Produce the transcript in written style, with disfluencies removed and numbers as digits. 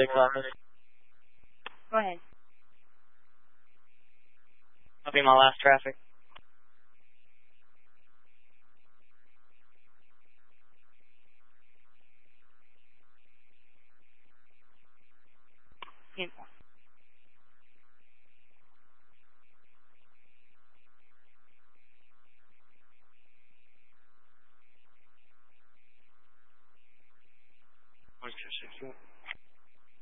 about this? Go ahead. That'll be my last traffic. What's your 61?